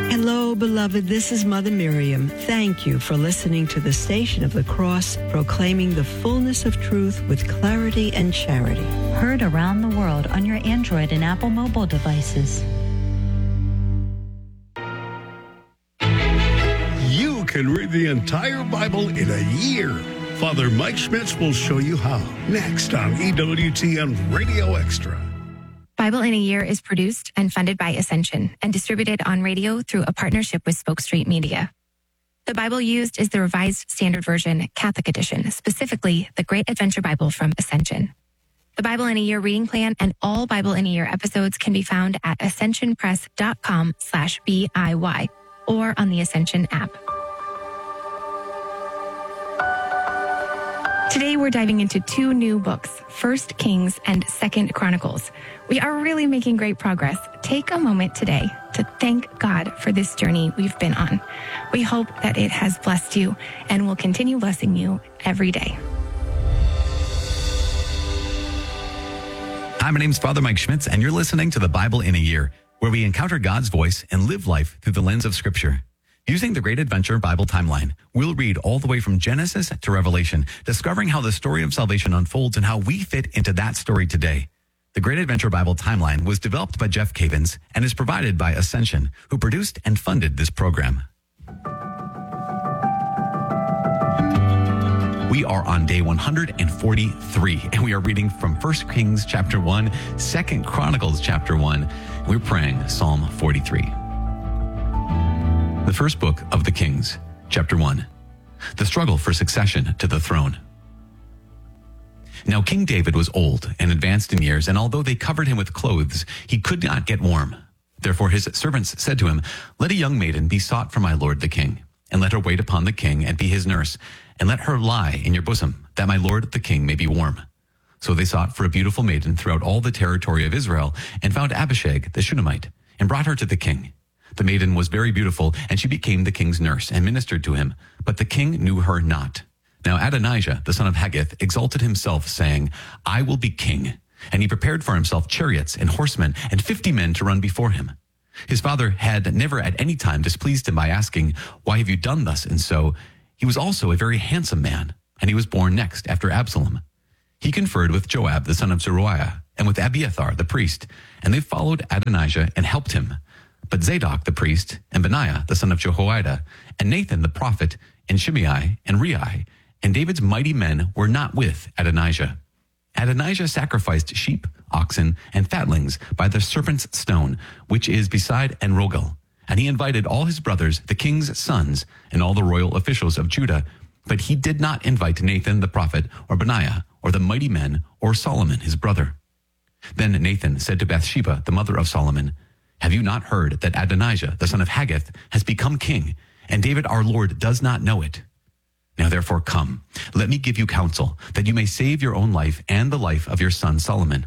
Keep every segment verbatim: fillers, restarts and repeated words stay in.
Hello, beloved. This is Mother Miriam. Thank you for listening to the Station of the Cross, proclaiming the fullness of truth with clarity and charity. Heard around the world on your Android and Apple mobile devices. You can read the entire Bible in a year. Father Mike Schmitz will show you how. Next on E W T N Radio Extra. Bible in a Year is produced and funded by Ascension and distributed on radio through a partnership with Spoke Street Media. The Bible used is the Revised Standard Version Catholic Edition, specifically the Great Adventure Bible from Ascension. The Bible in a Year reading plan and all Bible in a Year episodes can be found at ascensionpress.com slash BIY or on the Ascension app. Today, we're diving into two new books, First Kings and Second Chronicles. We are really making great progress. Take a moment today to thank God for this journey we've been on. We hope that it has blessed you and will continue blessing you every day. Hi, my name's Father Mike Schmitz, and you're listening to the Bible in a Year, where we encounter God's voice and live life through the lens of Scripture. Using the Great Adventure Bible timeline, we'll read all the way from Genesis to Revelation, discovering how the story of salvation unfolds and how we fit into that story today. The Great Adventure Bible timeline was developed by Jeff Cavins and is provided by Ascension, who produced and funded this program. We are on day one hundred forty-three, and we are reading from First Kings chapter one, Second Chronicles chapter one. We're praying Psalm forty-three. The first book of the Kings, chapter one, the struggle for succession to the throne. Now King David was old and advanced in years, and although they covered him with clothes, he could not get warm. Therefore his servants said to him, "Let a young maiden be sought for my lord the king, and let her wait upon the king and be his nurse, and let her lie in your bosom, that my lord the king may be warm." So they sought for a beautiful maiden throughout all the territory of Israel, and found Abishag the Shunammite, and brought her to the king. The maiden was very beautiful, and she became the king's nurse and ministered to him. But the king knew her not. Now Adonijah, the son of Haggith, exalted himself, saying, "I will be king." And he prepared for himself chariots and horsemen and fifty men to run before him. His father had never at any time displeased him by asking, "Why have you done thus and so?" He was also a very handsome man, and he was born next after Absalom. He conferred with Joab, the son of Zeruiah, and with Abiathar, the priest, and they followed Adonijah and helped him. But Zadok the priest, and Benaiah the son of Jehoiada, and Nathan the prophet, and Shimei, and Rei, and David's mighty men were not with Adonijah. Adonijah sacrificed sheep, oxen, and fatlings by the serpent's stone, which is beside En-Rogel. And he invited all his brothers, the king's sons, and all the royal officials of Judah. But he did not invite Nathan the prophet, or Benaiah, or the mighty men, or Solomon his brother. Then Nathan said to Bathsheba, the mother of Solomon, "Have you not heard that Adonijah, the son of Haggith, has become king, and David our Lord does not know it? Now therefore come, let me give you counsel, that you may save your own life and the life of your son Solomon.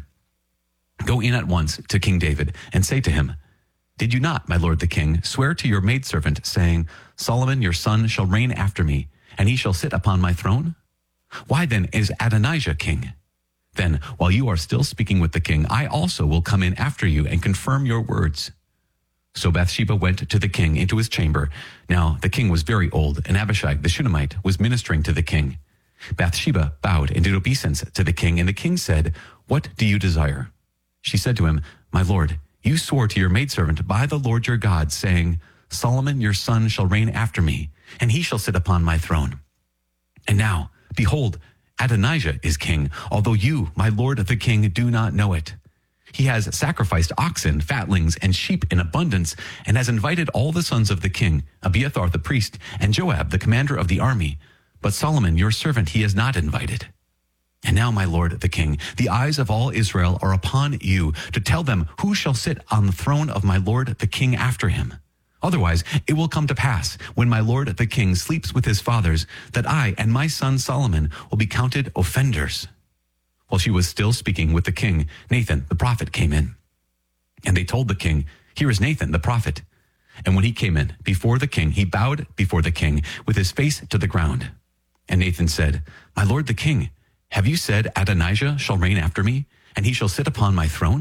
Go in at once to King David, and say to him, 'Did you not, my lord the king, swear to your maidservant, saying, Solomon your son shall reign after me, and he shall sit upon my throne? Why then is Adonijah king? Then, while you are still speaking with the king, I also will come in after you and confirm your words.' So Bathsheba went to the king into his chamber. Now the king was very old, and Abishag the Shunammite was ministering to the king. Bathsheba bowed and did obeisance to the king, and the king said, 'What do you desire?' She said to him, 'My lord, you swore to your maidservant by the Lord your God, saying, Solomon your son shall reign after me, and he shall sit upon my throne. And now, behold, Adonijah is king, although you, my lord the king, do not know it. He has sacrificed oxen, fatlings, and sheep in abundance, and has invited all the sons of the king, Abiathar the priest, and Joab the commander of the army. But Solomon your servant he has not invited. And now, my lord the king, the eyes of all Israel are upon you, to tell them who shall sit on the throne of my lord the king after him. Otherwise, it will come to pass, when my lord the king sleeps with his fathers, that I and my son Solomon will be counted offenders.' While she was still speaking with the king, Nathan the prophet came in. And they told the king, 'Here is Nathan the prophet.' And when he came in before the king, he bowed before the king with his face to the ground. And Nathan said, 'My lord the king, have you said Adonijah shall reign after me, and he shall sit upon my throne?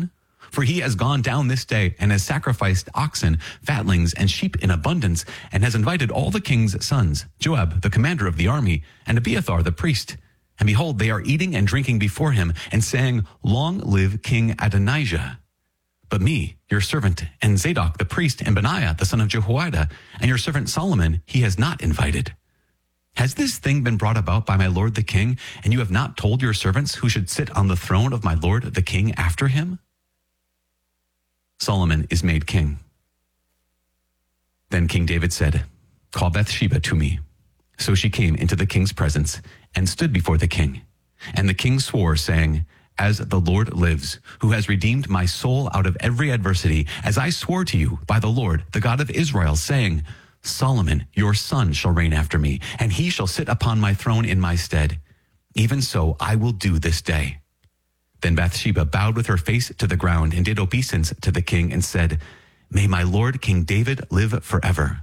For he has gone down this day and has sacrificed oxen, fatlings, and sheep in abundance, and has invited all the king's sons, Joab, the commander of the army, and Abiathar, the priest. And behold, they are eating and drinking before him, and saying, Long live King Adonijah. But me, your servant, and Zadok the priest, and Benaiah the son of Jehoiada, and your servant Solomon, he has not invited. Has this thing been brought about by my lord the king, and you have not told your servants who should sit on the throne of my lord the king after him? Solomon is made king. Then King David said, Call Bathsheba to me. So she came into the king's presence and stood before the king. And the king swore, saying, As the Lord lives, who has redeemed my soul out of every adversity, as I swore to you by the Lord, the God of Israel, saying, Solomon, your son, shall reign after me, and he shall sit upon my throne in my stead. Even so I will do this day. Then Bathsheba bowed with her face to the ground and did obeisance to the king and said, May my lord King David live forever.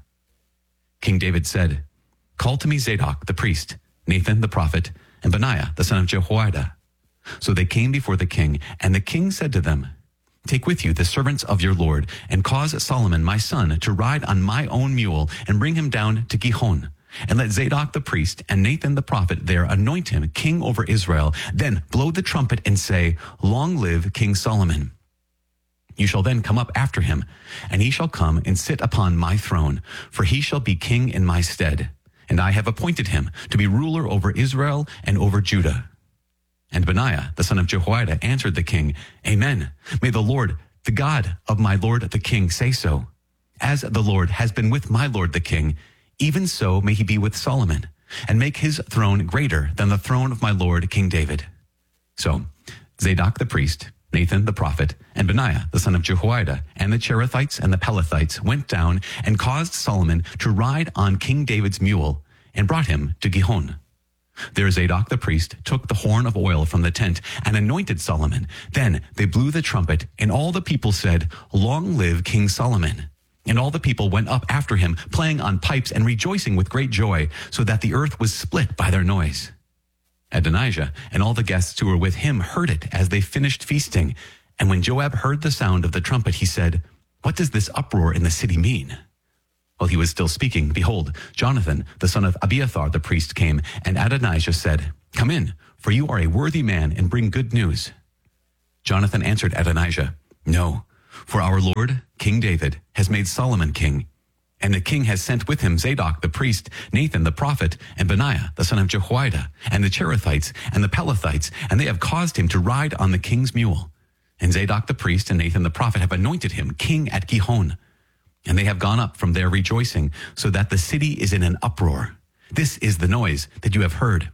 King David said, Call to me Zadok the priest, Nathan the prophet, and Benaiah the son of Jehoiada. So they came before the king, and the king said to them, Take with you the servants of your lord, and cause Solomon my son to ride on my own mule, and bring him down to Gihon. And let Zadok the priest and Nathan the prophet there anoint him king over Israel. Then blow the trumpet and say, Long live King Solomon. You shall then come up after him, and he shall come and sit upon my throne, for he shall be king in my stead. And I have appointed him to be ruler over Israel and over Judah. And Benaiah, the son of Jehoiada, answered the king, Amen. May the Lord, the God of my lord the king, say so. As the Lord has been with my lord the king, even so may he be with Solomon, and make his throne greater than the throne of my lord King David. So Zadok the priest, Nathan the prophet, and Benaiah the son of Jehoiada, and the Cherethites and the Pelethites went down and caused Solomon to ride on King David's mule, and brought him to Gihon. There Zadok the priest took the horn of oil from the tent and anointed Solomon. Then they blew the trumpet, and all the people said, Long live King Solomon. And all the people went up after him, playing on pipes and rejoicing with great joy, so that the earth was split by their noise. Adonijah and all the guests who were with him heard it as they finished feasting. And when Joab heard the sound of the trumpet, he said, What does this uproar in the city mean? While he was still speaking, behold, Jonathan, the son of Abiathar the priest, came, and Adonijah said, Come in, for you are a worthy man, and bring good news. Jonathan answered Adonijah, No, for our Lord, King David, has made Solomon king. And the king has sent with him Zadok the priest, Nathan the prophet, and Benaiah the son of Jehoiada, and the Cherethites, and the Pelethites, and they have caused him to ride on the king's mule. And Zadok the priest and Nathan the prophet have anointed him king at Gihon. And they have gone up from there rejoicing, so that the city is in an uproar. This is the noise that you have heard.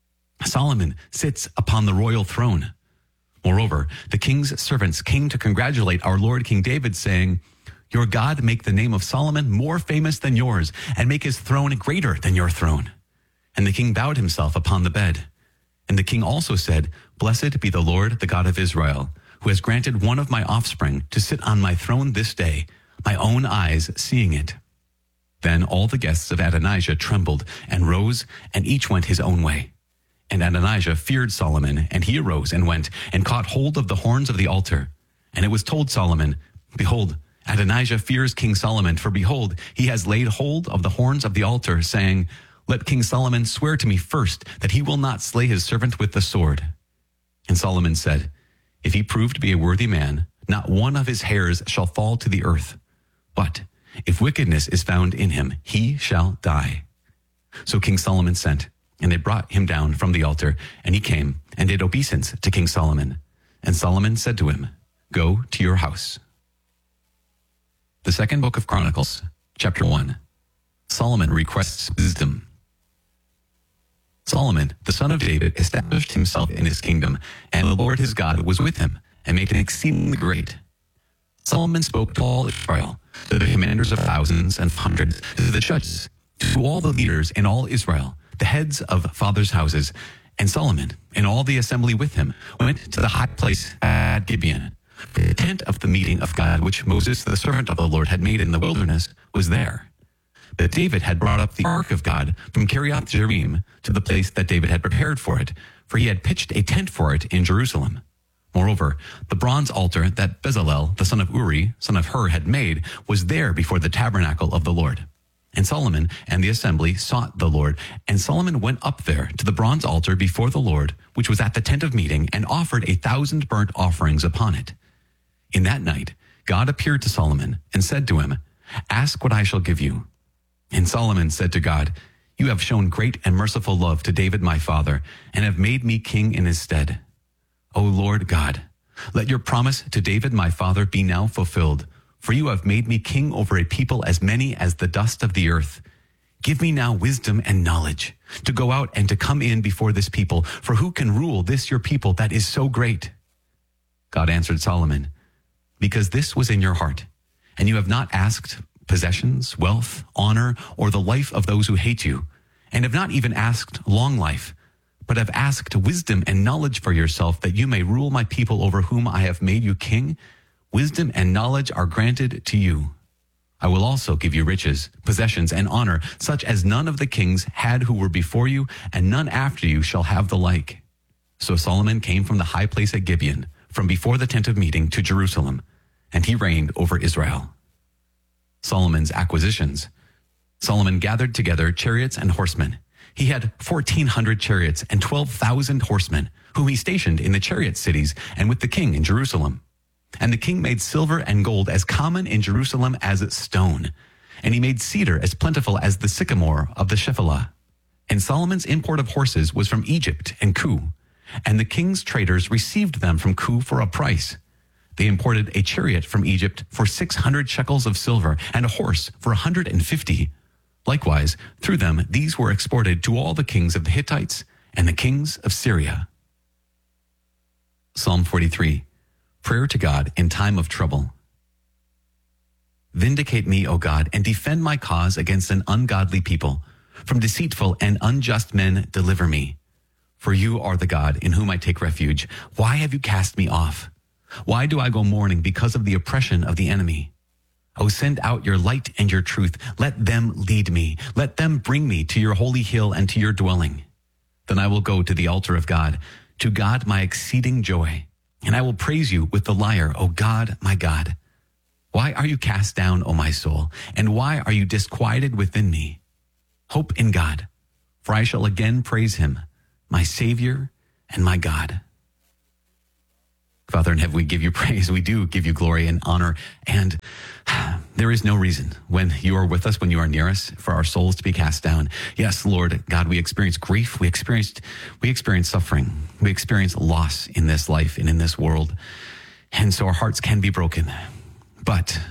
Solomon sits upon the royal throne. Moreover, the king's servants came to congratulate our Lord King David, saying, Your God make the name of Solomon more famous than yours, and make his throne greater than your throne. And the king bowed himself upon the bed. And the king also said, Blessed be the Lord, the God of Israel, who has granted one of my offspring to sit on my throne this day, my own eyes seeing it. Then all the guests of Adonijah trembled and rose, and each went his own way. And Adonijah feared Solomon, and he arose and went and caught hold of the horns of the altar. And it was told Solomon, Behold, Adonijah fears King Solomon, for behold, he has laid hold of the horns of the altar, saying, Let King Solomon swear to me first that he will not slay his servant with the sword. And Solomon said, If he prove to be a worthy man, not one of his hairs shall fall to the earth. But if wickedness is found in him, he shall die. So King Solomon sent, and they brought him down from the altar, and he came and did obeisance to King Solomon. And Solomon said to him, Go to your house. The second book of Chronicles, chapter one. Solomon requests wisdom. Solomon, the son of David, established himself in his kingdom, and the Lord his God was with him, and made him exceedingly great. Solomon spoke to all Israel, to the commanders of thousands and hundreds, to the judges, to all the leaders in all Israel, the heads of fathers' houses. And Solomon and all the assembly with him went to the high place at Gibeon. For the tent of the meeting of God, which Moses, the servant of the Lord, had made in the wilderness, was there. But David had brought up the ark of God from Kiriath Jearim to the place that David had prepared for it, for he had pitched a tent for it in Jerusalem. Moreover, the bronze altar that Bezalel, the son of Uri, son of Hur, had made was there before the tabernacle of the Lord. And Solomon and the assembly sought the Lord, and Solomon went up there to the bronze altar before the Lord, which was at the tent of meeting, and offered a thousand burnt offerings upon it. In that night, God appeared to Solomon and said to him, "Ask what I shall give you." And Solomon said to God, "You have shown great and merciful love to David my father, and have made me king in his stead. O Lord God, let your promise to David my father be now fulfilled, for you have made me king over a people as many as the dust of the earth. Give me now wisdom and knowledge to go out and to come in before this people, for who can rule this your people that is so great?" God answered Solomon, "Because this was in your heart, and you have not asked possessions, wealth, honor, or the life of those who hate you, and have not even asked long life, but have asked wisdom and knowledge for yourself, that you may rule my people over whom I have made you king, wisdom and knowledge are granted to you. I will also give you riches, possessions, and honor, such as none of the kings had who were before you, and none after you shall have the like." So Solomon came from the high place at Gibeon, from before the tent of meeting, to Jerusalem, and he reigned over Israel. Solomon's acquisitions. Solomon gathered together chariots and horsemen. He had fourteen hundred chariots and twelve thousand horsemen, whom he stationed in the chariot cities and with the king in Jerusalem. And the king made silver and gold as common in Jerusalem as stone, and he made cedar as plentiful as the sycamore of the Shephelah. And Solomon's import of horses was from Egypt and Cu, and the king's traders received them from Cu for a price. They imported a chariot from Egypt for six hundred shekels of silver, and a horse for a hundred and fifty. Likewise, through them, these were exported to all the kings of the Hittites and the kings of Syria. Psalm forty-three, prayer to God in time of trouble. Vindicate me, O God, and defend my cause against an ungodly people. From deceitful and unjust men, deliver me. For you are the God in whom I take refuge. Why have you cast me off? Why do I go mourning because of the oppression of the enemy? O send out your light and your truth. Let them lead me. Let them bring me to your holy hill and to your dwelling. Then I will go to the altar of God, to God my exceeding joy. And I will praise you with the lyre, O God, my God. Why are you cast down, O my soul? And why are you disquieted within me? Hope in God, for I shall again praise him, my Savior and my God. Father in heaven, we give you praise. We do give you glory and honor. And there is no reason when you are with us, when you are near us, for our souls to be cast down. Yes, Lord God, we experience grief. We experienced, we experience suffering. We experience loss in this life and in this world. And so our hearts can be broken. But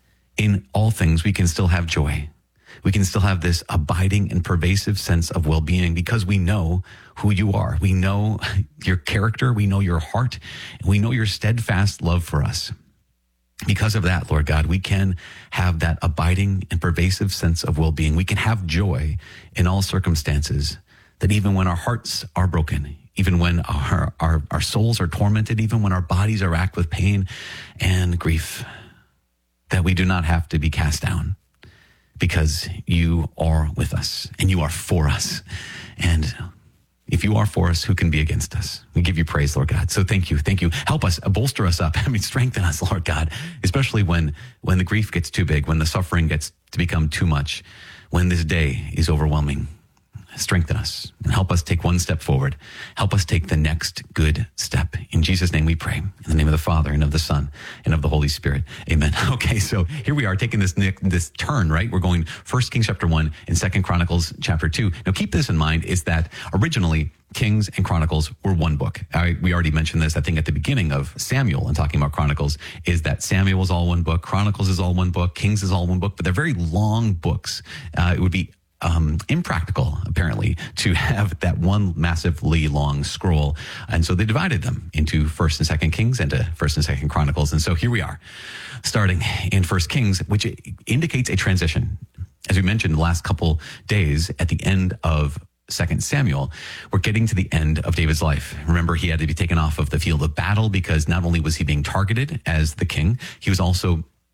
in all things, we can still have joy. We can still have this abiding and pervasive sense of well-being because we know who you are. We know your character. We know your heart. We know your steadfast love for us. Because of that, Lord God, we can have that abiding and pervasive sense of well-being. We can have joy in all circumstances, that even when our hearts are broken, even when our, our, our souls are tormented, even when our bodies are racked with pain and grief, that we do not have to be cast down. Because you are with us and you are for us. And if you are for us, who can be against us? We give you praise, Lord God. So thank you. Thank you. Help us, bolster us up. I mean, strengthen us, Lord God, especially when, when the grief gets too big, when the suffering gets to become too much, when this day is overwhelming. Strengthen us and help us take one step forward. Help us take the next good step. In Jesus' name we pray. In the name of the Father and of the Son and of the Holy Spirit. Amen. Okay, so here we are taking this this turn, right? We're going First Kings chapter one and Second Chronicles chapter two. Now keep this in mind, is that originally Kings and Chronicles were one book. I, we already mentioned this, I think, at the beginning of Samuel and talking about Chronicles, is that Samuel is all one book, Chronicles is all one book, Kings is all one book, but they're very long books. Uh, it would be Um, impractical, apparently, to have that one massively long scroll. And so they divided them into First and Second Kings and to First and Second Chronicles. And so here we are, starting in First Kings, which indicates a transition. As we mentioned the last couple days, at the end of Second Samuel, we're getting to the end of David's life. Remember, he had to be taken off of the field of battle because not only was he being targeted as the king, he was also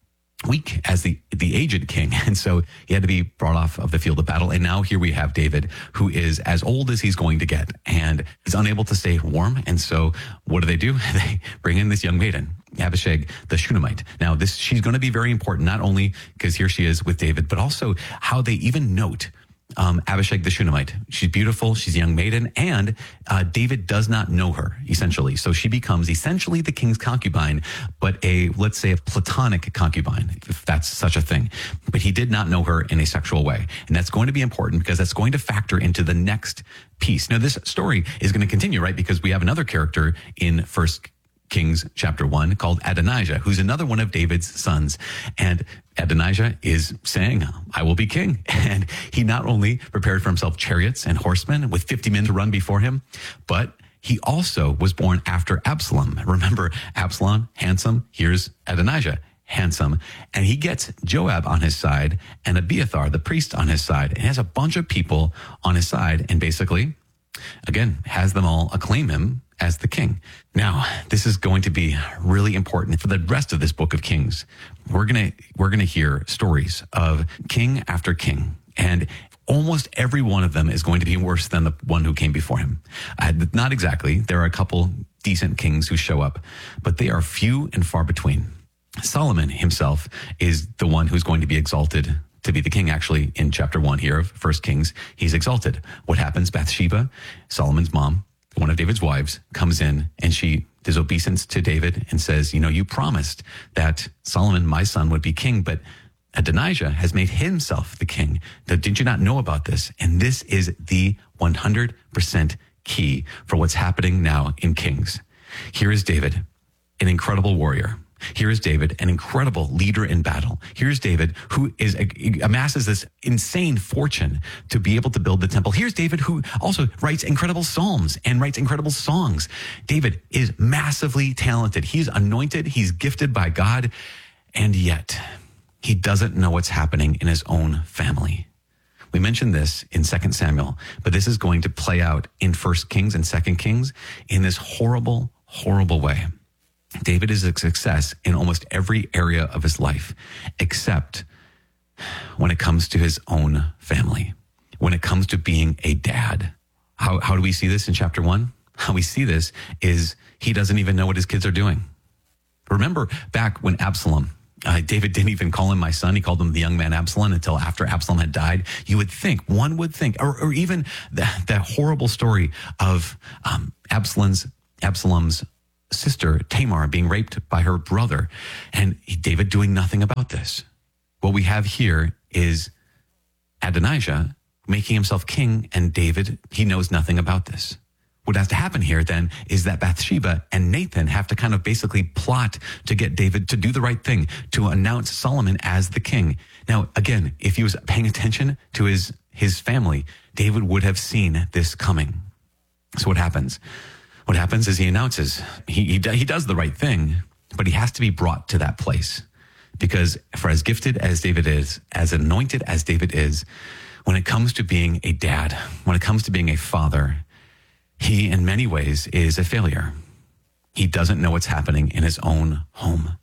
weak as the, the aged king. And so he had to be brought off of the field of battle. And now here we have David, who is as old as he's going to get, and he's unable to stay warm. And so what do they do? They bring in this young maiden, Abishag, the Shunammite. Now this, she's going to be very important, not only because here she is with David, but also how they even note Um, Abishag the Shunammite. She's beautiful. She's a young maiden, and uh, David does not know her, essentially. So she becomes essentially the king's concubine, but a, let's say, a platonic concubine, if that's such a thing. But he did not know her in a sexual way. And that's going to be important because that's going to factor into the next piece. Now, this story is going to continue, right? Because we have another character in First Kings chapter one called Adonijah, who's another one of David's sons. And Adonijah is saying, I will be king. And he not only prepared for himself chariots and horsemen with fifty men to run before him, but he also was born after Absalom. Remember, Absalom, handsome. Here's Adonijah, handsome. And he gets Joab on his side and Abiathar, the priest, on his side. And he has a bunch of people on his side and basically, again, has them all acclaim him as the king. Now, this is going to be really important for the rest of this book of Kings. We're going to, we're going to hear stories of king after king, and almost every one of them is going to be worse than the one who came before him. Uh, not exactly. There are a couple decent kings who show up, but they are few and far between. Solomon himself is the one who's going to be exalted to be the king. Actually, in chapter one here of First Kings, he's exalted. What happens? Bathsheba, Solomon's mom, one of David's wives, comes in and she does obeisance to David and says, you know, you promised that Solomon, my son, would be king, but Adonijah has made himself the king. Now, did you not know about this? And this is the one hundred percent key for what's happening now in Kings. Here is David, an incredible warrior. Here is David, an incredible leader in battle. Here's David, who is amasses this insane fortune to be able to build the temple. Here's David, who also writes incredible psalms and writes incredible songs. David is massively talented. He's anointed. He's gifted by God. And yet he doesn't know what's happening in his own family. We mentioned this in Second Samuel, but this is going to play out in First Kings and Second Kings in this horrible, horrible way. David is a success in almost every area of his life, except when it comes to his own family, when it comes to being a dad. How, how do we see this in chapter one? How we see this is he doesn't even know what his kids are doing. Remember back when Absalom, uh, David didn't even call him my son. He called him the young man Absalom until after Absalom had died. You would think, one would think, or, or even that, that horrible story of um, Absalom's, Absalom's sister Tamar being raped by her brother, and David doing nothing about this. What we have here is Adonijah making himself king, and David, he knows nothing about this. What has to happen here then is that Bathsheba and Nathan have to kind of basically plot to get David to do the right thing, to announce Solomon as the king. Now, again, if he was paying attention to his, his family, David would have seen this coming. So what happens? What happens is he announces, he, he, he does the right thing, but he has to be brought to that place. Because for as gifted as David is, as anointed as David is, when it comes to being a dad, when it comes to being a father, he in many ways is a failure. He doesn't know what's happening in his own home.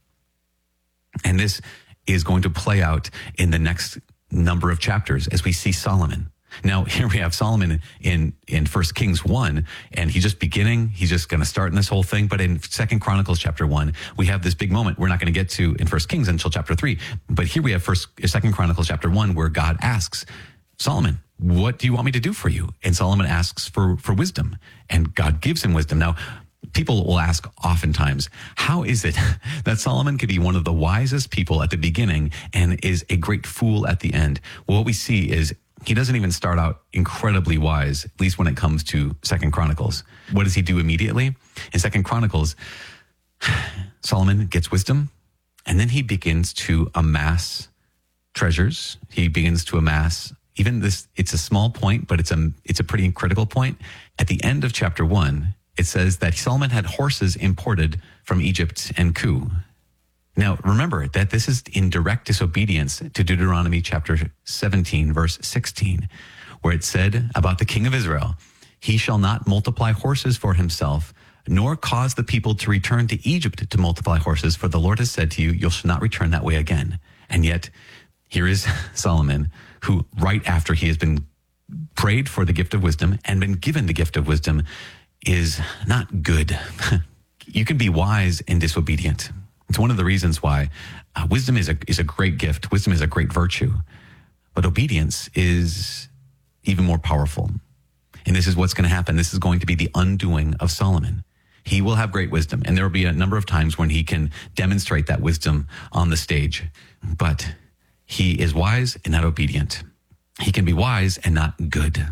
And this is going to play out in the next number of chapters as we see Solomon. Now, here we have Solomon in, in First Kings one, and he's just beginning. He's just going to start in this whole thing. But in Second Chronicles chapter one, we have this big moment we're not going to get to in First Kings until chapter three. But here we have First, Second Chronicles chapter one, where God asks Solomon, what do you want me to do for you? And Solomon asks for, for wisdom, and God gives him wisdom. Now, people will ask oftentimes, how is it that Solomon could be one of the wisest people at the beginning and is a great fool at the end? Well, what we see is he doesn't even start out incredibly wise, at least when it comes to Second Chronicles. What does he do immediately? In Second Chronicles, Solomon gets wisdom, and then he begins to amass treasures. He begins to amass even this, it's a small point, but it's a, it's a pretty critical point. At the end of chapter one, it says that Solomon had horses imported from Egypt and Cu. Now, remember that this is in direct disobedience to Deuteronomy chapter seventeen, verse sixteen, where it said about the king of Israel, he shall not multiply horses for himself, nor cause the people to return to Egypt to multiply horses, for the Lord has said to you, you shall not return that way again. And yet here is Solomon, who right after he has been prayed for the gift of wisdom and been given the gift of wisdom is not good. You can be wise and disobedient. It's one of the reasons why uh, wisdom is a is a great gift. Wisdom is a great virtue, but obedience is even more powerful. And this is what's going to happen. This is going to be the undoing of Solomon. He will have great wisdom, and there will be a number of times when he can demonstrate that wisdom on the stage. But he is wise and not obedient. He can be wise and not good.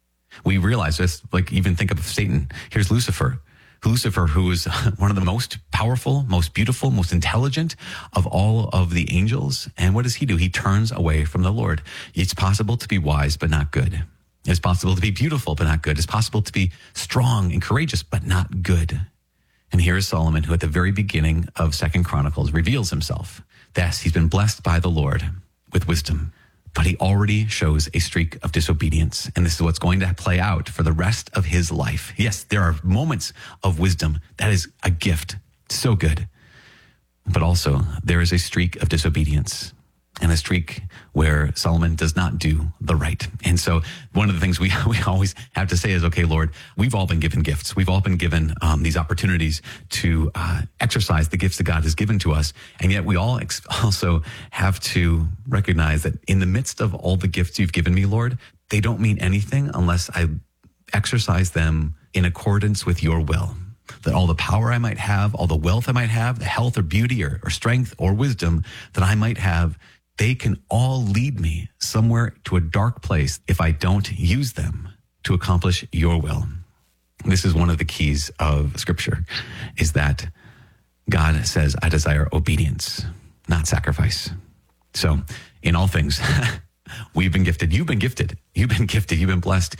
We realize this, like even think of Satan. Here's Lucifer. Lucifer, who is one of the most powerful, most beautiful, most intelligent of all of the angels. And what does he do? He turns away from the Lord. It's possible to be wise, but not good. It's possible to be beautiful, but not good. It's possible to be strong and courageous, but not good. And here is Solomon, who at the very beginning of Second Chronicles reveals himself. Thus, he's been blessed by the Lord with wisdom, but he already shows a streak of disobedience. And this is what's going to play out for the rest of his life. Yes, there are moments of wisdom. That is a gift. So good. But also there is a streak of disobedience and a streak where Solomon does not do the right. And so one of the things we we always have to say is, okay, Lord, we've all been given gifts. We've all been given um, these opportunities to uh, exercise the gifts that God has given to us. And yet we all ex- also have to recognize that in the midst of all the gifts you've given me, Lord, they don't mean anything unless I exercise them in accordance with your will. That all the power I might have, all the wealth I might have, the health or beauty or, or strength or wisdom that I might have, they can all lead me somewhere to a dark place if I don't use them to accomplish your will. This is one of the keys of Scripture, is that God says, I desire obedience, not sacrifice. So in all things, we've been gifted. You've been gifted. You've been gifted. You've been blessed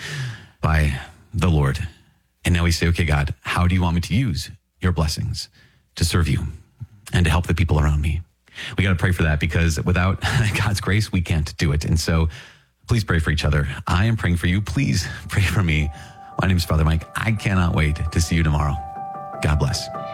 by the Lord. And now we say, okay, God, how do you want me to use your blessings to serve you and to help the people around me? We got to pray for that, because without God's grace, we can't do it. And so please pray for each other. I am praying for you. Please pray for me. My name is Father Mike. I cannot wait to see you tomorrow. God bless.